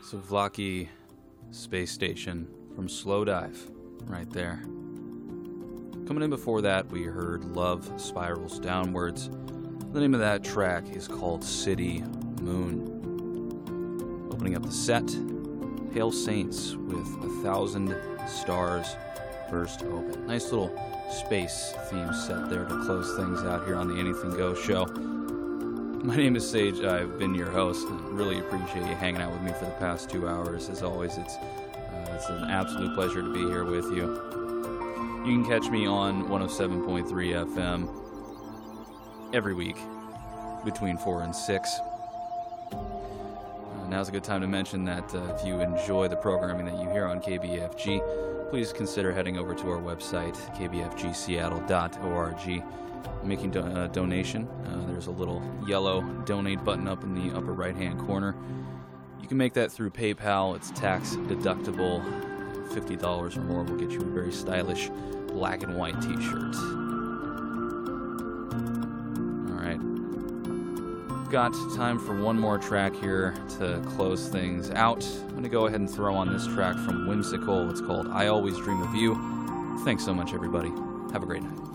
Souvlaki Space Station from Slowdive, right there. Coming in before that, we heard Love Spirals Downwards. The name of that track is called City Moon. Opening up the set, Pale Saints with 1,000 Stars Burst Open. Nice little space theme set there to close things out here on the Anything Goes show. My name is Sage. I've been your host. I really appreciate you hanging out with me for the past 2 hours. As always, it's an absolute pleasure to be here with you. You can catch me on 107.3 FM every week between 4 and 6. Now's a good time to mention that if you enjoy the programming that you hear on KBFG, please consider heading over to our website, kbfgseattle.org, making a donation. There's a little yellow donate button up in the upper right-hand corner. You can make that through PayPal. It's tax deductible. $50 or more will get you a very stylish black and white t-shirt. Alright. Got time for one more track here to close things out. I'm going to go ahead and throw on this track from Whimsical. It's called I Always Dream of You. Thanks so much, everybody. Have a great night.